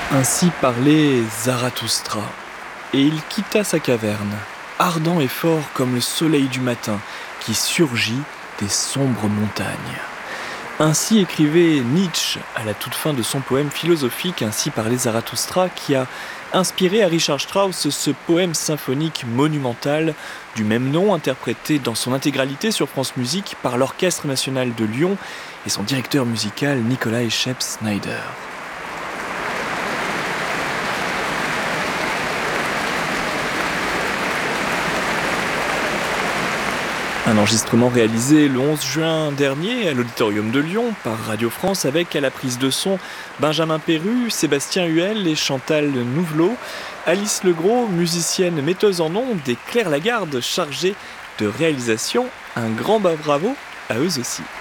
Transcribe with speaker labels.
Speaker 1: Ainsi parlait Zarathustra, et il quitta sa caverne, ardent et fort comme le soleil du matin qui surgit des sombres montagnes. Ainsi écrivait Nietzsche à la toute fin de son poème philosophique Ainsi parlait Zarathustra, qui a inspiré à Richard Strauss ce poème symphonique monumental du même nom, interprété dans son intégralité sur France Musique par l'Orchestre national de Lyon et son directeur musical Nikolai Scheps-Snyder. Un enregistrement réalisé le 11 juin dernier à l'Auditorium de Lyon par Radio France avec à la prise de son Benjamin Perru, Sébastien Huel et Chantal Nouvelot, Alice Legros, musicienne metteuse en ondes, et Claire Lagarde, chargée de réalisation. Un grand bravo à eux aussi.